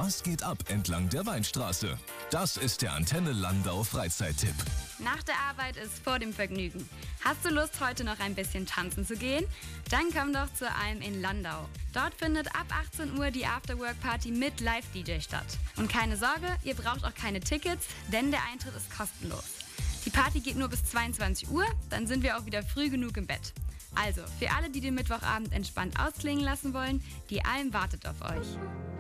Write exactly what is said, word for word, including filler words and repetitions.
Was geht ab entlang der Weinstraße? Das ist der Antenne Landau Freizeittipp. Nach der Arbeit ist vor dem Vergnügen. Hast du Lust, heute noch ein bisschen tanzen zu gehen? Dann komm doch zur Alm in Landau. Dort findet ab achtzehn Uhr die Afterwork-Party mit Live-D J statt. Und keine Sorge, ihr braucht auch keine Tickets, denn der Eintritt ist kostenlos. Die Party geht nur bis zweiundzwanzig Uhr, dann sind wir auch wieder früh genug im Bett. Also, für alle, die den Mittwochabend entspannt ausklingen lassen wollen, die Alm wartet auf euch.